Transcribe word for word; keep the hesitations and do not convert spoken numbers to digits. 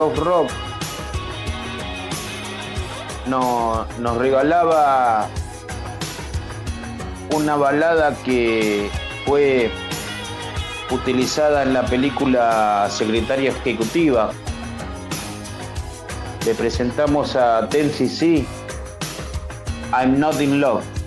Soft Rock no, nos regalaba una balada que fue utilizada en la película Secretaria Ejecutiva. Le presentamos a Ten C C, I'm Not in Love.